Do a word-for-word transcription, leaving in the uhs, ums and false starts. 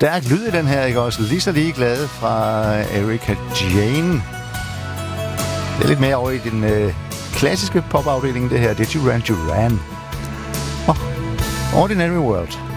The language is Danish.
Stærk lyd i den her, ikke også? Lige så lige glad fra Erika Jane. Det er lidt mere over i den øh, klassiske popafdeling, det her. Det er Duran Duran. Oh, Ordinary World.